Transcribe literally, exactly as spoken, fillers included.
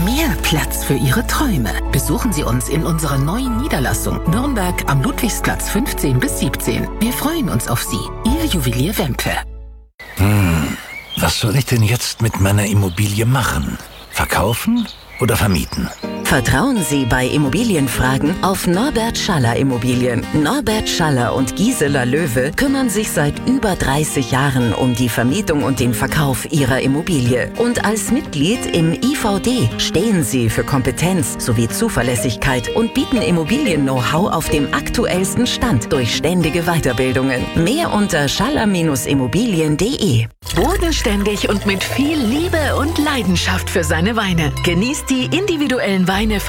Mehr Platz für Ihre Träume. Besuchen Sie uns in unserer neuen Niederlassung Nürnberg am Ludwigsplatz fünfzehn bis siebzehn. Wir freuen uns auf Sie. Ihr Juwelier Wempe. Hm, was soll ich denn jetzt mit meiner Immobilie machen? Verkaufen oder vermieten? Vertrauen Sie bei Immobilienfragen auf Norbert Schaller Immobilien. Norbert Schaller und Gisela Löwe kümmern sich seit über dreißig Jahren um die Vermietung und den Verkauf Ihrer Immobilie. Und als Mitglied im I V D stehen Sie für Kompetenz sowie Zuverlässigkeit und bieten Immobilien-Know-how auf dem aktuellsten Stand durch ständige Weiterbildungen. Mehr unter schaller Immobilien punkt de. Bodenständig und mit viel Liebe und Leidenschaft für seine Weine. Genießt die individuellen Weine